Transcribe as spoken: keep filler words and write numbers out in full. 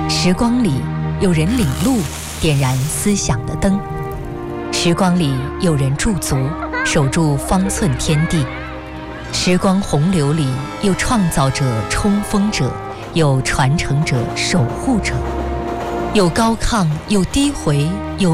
时光里有人领路，点燃思想的灯；时光里有人驻足，守住方寸天地；时光洪流里有创造者、冲锋者，有传承者、守护者，有高亢，有低回，有